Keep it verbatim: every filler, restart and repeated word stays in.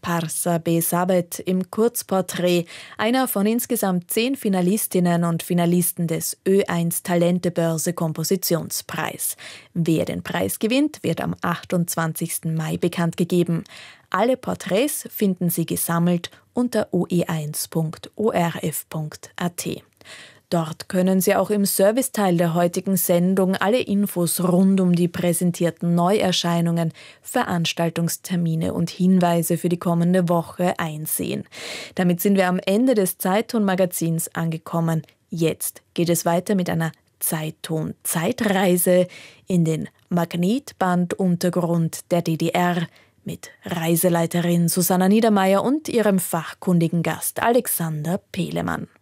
Parsa Besabet im Kurzporträt, einer von insgesamt zehn Finalistinnen und Finalisten des Ö eins Talentebörse Kompositionspreis. Wer den Preis gewinnt, wird am achtundzwanzigsten Mai bekannt gegeben. Alle Porträts finden Sie gesammelt unter o e eins punkt o r f punkt a t. Dort können Sie auch im Serviceteil der heutigen Sendung alle Infos rund um die präsentierten Neuerscheinungen, Veranstaltungstermine und Hinweise für die kommende Woche einsehen. Damit sind wir am Ende des Zeitton-Magazins angekommen. Jetzt geht es weiter mit einer Zeitton-Zeitreise in den Magnetbanduntergrund der D D R mit Reiseleiterin Susanna Niedermeyer und ihrem fachkundigen Gast Alexander Pehlemann.